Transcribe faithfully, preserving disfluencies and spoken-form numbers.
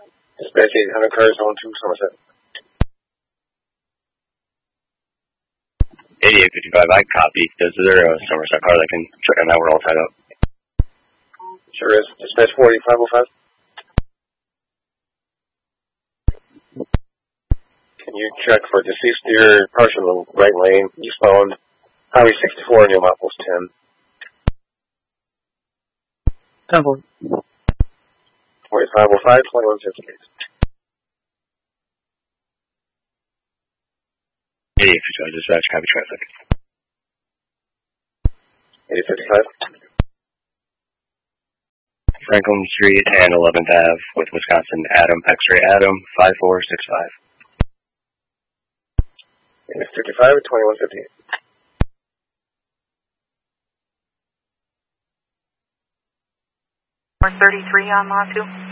Dispatch eight hundred cars, zone two, Somerset. eighty-eight fifty-five, I copy. Is there a Somerset car that can check on that? We're all tied up. Sure is. Dispatch forty, five oh five. Can you check for deceased steer, partial right lane, eastbound, Highway sixty-four, New Outpost ten. ten four. forty-five oh five, twenty-one fifty-eight. eighty-eight fifty-five, dispatch, copy traffic. eighty fifty-five. Franklin Street and eleventh Avenue with Wisconsin Adam, X-ray Adam, five four six five. eighty fifty-five, twenty-one fifty-eight. thirty-three on Lot two.